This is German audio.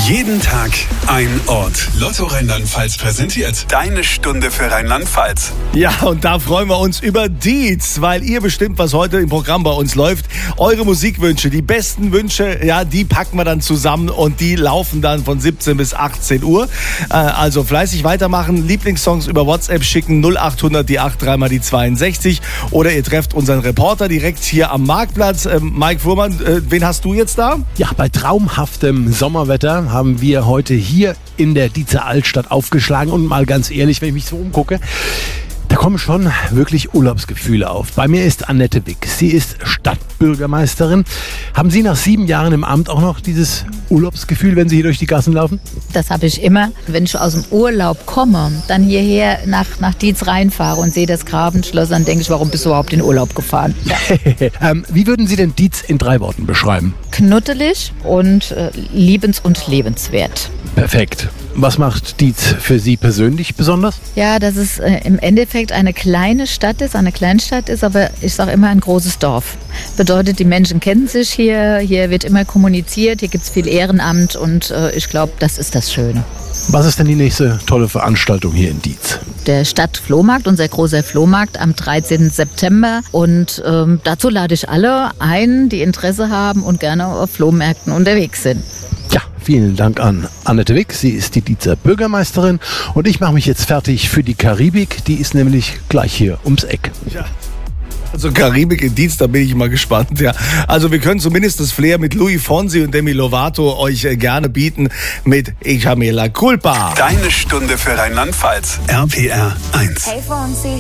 Jeden Tag ein Ort. Lotto Rheinland-Pfalz präsentiert deine Stunde für Rheinland-Pfalz. Ja, und da freuen wir uns über Dietz, weil ihr bestimmt, was heute im Programm bei uns läuft. Eure Musikwünsche, die besten Wünsche, ja, die packen wir dann zusammen und die laufen dann von 17 bis 18 Uhr. Also fleißig weitermachen, Lieblingssongs über WhatsApp schicken, 0800 die 83 mal die 62. Oder ihr trefft unseren Reporter direkt hier am Marktplatz. Mike Fuhrmann, wen hast du jetzt da? Ja, bei traumhaftem Sommerwetter haben wir heute hier in der Dietzer Altstadt aufgeschlagen. Und mal ganz ehrlich, wenn ich mich so umgucke, da kommen schon wirklich Urlaubsgefühle auf. Bei mir ist Annette Wick. Sie ist Stadtbürgermeisterin. Haben Sie nach 7 Jahren im Amt auch noch dieses Urlaubsgefühl, wenn Sie hier durch die Gassen laufen? Das habe ich immer. Wenn ich aus dem Urlaub komme, dann hierher nach Dietz reinfahre und sehe das Grabenschloss, dann denke ich, warum bist du überhaupt in Urlaub gefahren? Ja. Wie würden Sie denn Dietz in 3 Worten beschreiben? Knuddelig und liebens- und lebenswert. Perfekt. Was macht Dietz für Sie persönlich besonders? Ja, dass es im Endeffekt eine kleine Stadt ist, eine Kleinstadt ist, aber ich sage immer ein großes Dorf. Bedeutet, die Menschen kennen sich hier wird immer kommuniziert, hier gibt es viel Ehrenamt und ich glaube, das ist das Schöne. Was ist denn die nächste tolle Veranstaltung hier in Dietz? Der Stadtflohmarkt, unser großer Flohmarkt am 13. September. Und dazu lade ich alle ein, die Interesse haben und gerne auf Flohmärkten unterwegs sind. Ja, vielen Dank an Annette Wick. Sie ist die Dietzer Bürgermeisterin. Und ich mache mich jetzt fertig für die Karibik. Die ist nämlich gleich hier ums Eck. Ja. Also Karibik in Dietz, da bin ich mal gespannt. Ja. Also wir können zumindest das Flair mit Louis Fonsi und Demi Lovato euch gerne bieten mit Ich habe mir la culpa. Deine Stunde für Rheinland-Pfalz. RPR 1. Hey Fonsi.